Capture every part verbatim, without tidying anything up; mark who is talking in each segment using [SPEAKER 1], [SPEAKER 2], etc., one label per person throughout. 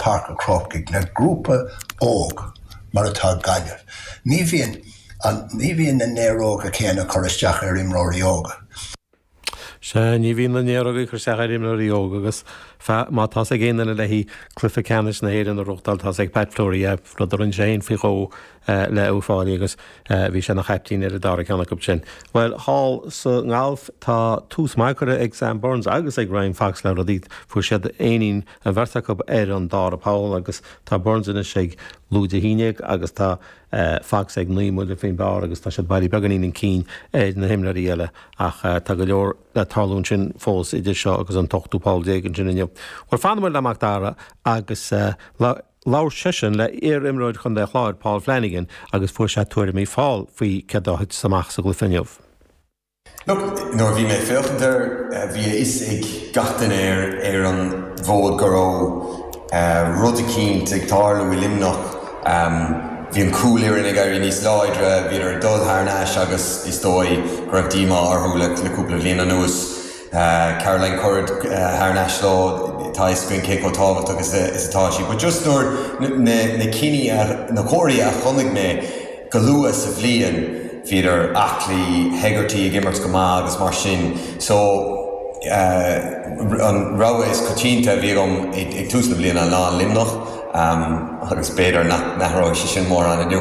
[SPEAKER 1] Park a Crockig le grúpa óg mar atá gaidir. Ní bhíonn an ní bhíonn na néróga céanna choristeach ar imróí óga.
[SPEAKER 2] Se ní bhíon na néróga chuisteach ar imróí óga agus má tá a géanana le hí clufa canis na éan a ruchtdal tá ag petflóí a rudar an séin fió le uáí agus bhí se nach cheptíín ar a dára ceanna go sin. Well hall sa ngáilh tá tús maicore ag Sam Burns agus ag Ryan Fox le a dít fu siad aoín a bhirrta go ar an dára Paul agus tá Burns ina sé lúide híineag agus tá Fox ag nímú le féin bar agus tá sé bailí beganín cín éid na himnaí eile ach tá go leor le talún sin fós idir seo agus an tochtú Paul dé an sinine. War fanhfuil amach dára agus láir sisin le ar imróid chun de chláir Paul Flanagan agus fuair sé tuair mí fáil faoi cedáid samach sa glufinneomh.
[SPEAKER 3] Look, nóir bhí mé féchantar bhí is ag gatainn ar ar an bhód go raibh rud a cín ag tarlú i limnach bhí an cúil ar ina gaiirí níos láidre bhí ar dul thnáis agus is dói go raibh díma orthú le cúpla bliana nuas Caroline Currid thnáis lá tá iscuin cé go tábhacht agus is atá sí. But just nóir na cíní na cóirí a chonig mé go luas sa bhliain híidir aclaí Hegarty ag immert go má agus mar sin. So an rogha is cotínta bhí gom ag tús na bliana ná limnach agus beidir nachrá sé sin mór an aniu.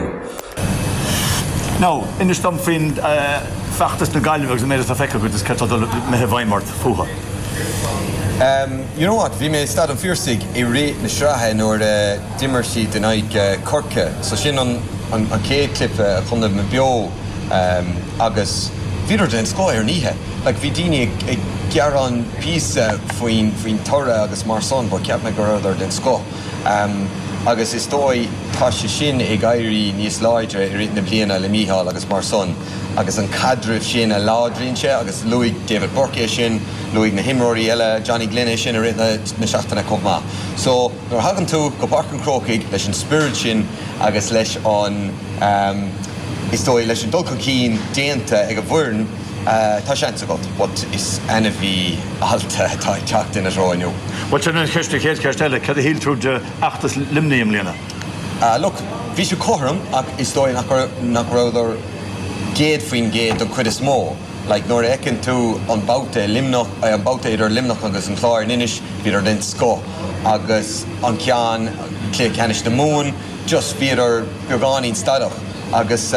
[SPEAKER 4] No, in de stam fin fachtas na gaiilehag mé a fecha go is ce me he bhaimart fuha.
[SPEAKER 3] Um, you know what, bhí mé stad an firsig i ré na srathe nóir dimmer si den ag corca. So sin an an céad clip a chun me bio agus bhíidir den scóir ar níthe. Like bhí daine ag gearan písa faoin faoin tora agus mar son ba ceap me go raibh den scó. Um, agus is dói tá sé sin ag gaiirí níos láidre i rit na bliana le míhall agus mar son. Agus an cadrih sin a ládrínse agus Louis David Burke sin, Louis na himróí eile, Johnny Glynn sin a rit na seachtainna comá. So nuair hagann tú go Park an Crocaig leis an spirit sin agus leis an um, is dói leis an dulca cín déanta ag a bhhuireann tá seansa got, but is ana bhí alta tá teacht in a ráinú.
[SPEAKER 4] Wat sin an cheiste chéad ceistile, cad a híl trúide achtas limnaíam líana?
[SPEAKER 3] Look, bhí sé chom ach is dói nach ráidir géad faoin géad don chuid is mó. Like nóir eicinn tú an báta limnach an báta idir limnach agus an chláir inis bhíidir den scó agus an cean clé canis na mún just bhíidir beagánín stadach agus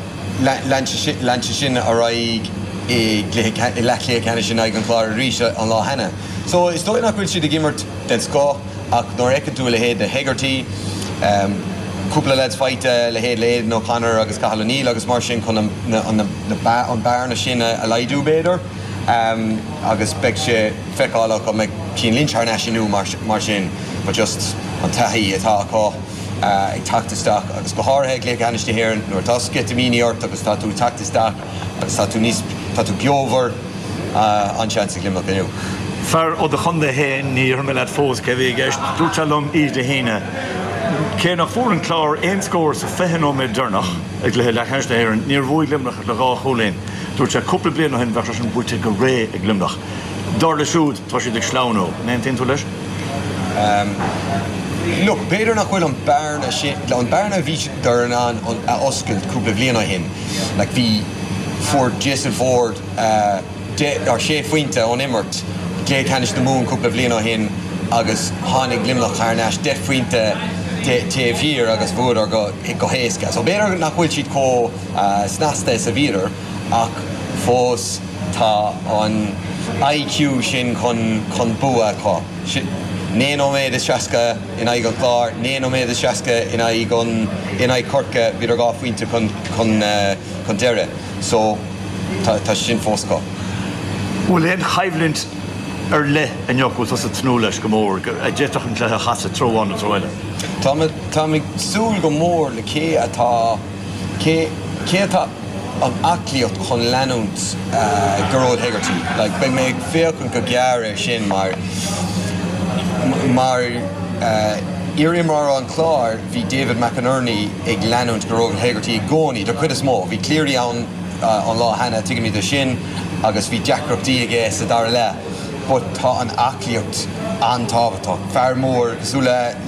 [SPEAKER 3] leanse sin a raig i lechlé canis sin ag an chláir ríise an lá hena. So is dói nach bhfuil siad a gimmert den scó ach nóir eicinn tú le héad de Hegarty cúpla leid feite le héad léad nó Conor agus Cahalníl agus mar sin chun an bearna sin a leidú béidir agus beic sé feicála go me cín linsear naisiú mar sin ba just an taí atá aá ag tactisteach agus go háthe lé ganiste héann nuair tá sketamíart agus tá tú tactisteach agus tá tú níos tá tú beover ansean sa glimach aniu.
[SPEAKER 4] Fer ó de chunda héin ní me le fós ce bhí gist dútelum iad de héine. Cé nach fór an chlár éon scóir sa fehanó mé dúnach ag le le heiste éan níor bhúi limnach le gá cholén. Dúirt sé cúpla bliana hin bheittar an búte go ré ag limnach. Dar le siúd tá si ag sláánó. Néon tin tú leis?
[SPEAKER 3] Look, beidir nach bhfuil an bearna sin an bearna bhí dar an an oscailt cúpla bliana hin. Like bhí for Jason Ford ar sé faointe an immert lé canis na mún cúpla bliana hin agus tháinig limnach thnáis de faointe téhhír agus bhúd ar go héasca. So béidir nach bhfuil siad có snasta sa bhíidir ach fós tá an I Q sin chun bua có. Néanó méid is seasca in aig an chláir, néanó méid is seasca in aig in aig corca bhíidir gá faointe chun deire. So tá sin fós có.
[SPEAKER 4] Bhfuil éon chaimhlint ar le an jochú sa tnú leis go mór a déach an lethe chasa tróháin a tróile.
[SPEAKER 3] Tá ag súil go mór le cé atá cé atá an aclíocht chun leanúnt goróid Hegarty. Like be mé ag féchann go gearra sin mar mar irimrá an chláir bhí David McInerney ag leanúnt goróid Hegarty gcónaí do chuid is mó. Bhí cléirí an an lá hena tuigh mí do sin agus bhí deacrachtaí aige sa dar le. But tá an aclíocht an tábhatá. Fear mór súla